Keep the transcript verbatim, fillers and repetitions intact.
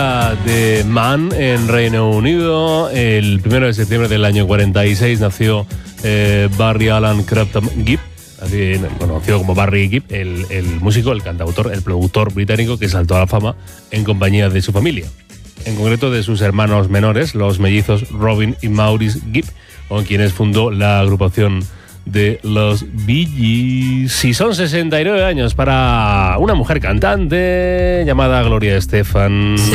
de Man en Reino Unido. El primero de septiembre del año cuarenta y seis nació eh, Barry Allen Crampton Gibb, así conocido como Barry Gibb, el, el músico, el cantautor, el productor británico que saltó a la fama en compañía de su familia, en concreto de sus hermanos menores, los mellizos Robin y Maurice Gibb, con quienes fundó la agrupación de los Bee Gees. Si son sesenta y nueve años para una mujer cantante llamada Gloria Estefan.